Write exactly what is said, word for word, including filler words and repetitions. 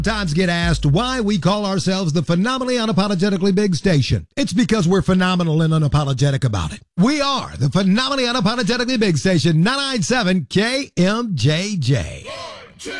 Times get asked why we call ourselves the Phenomenally Unapologetically Big Station. It's because we're phenomenal and unapologetic about it. We are the Phenomenally Unapologetically Big Station, nine ninety-seven K M J J.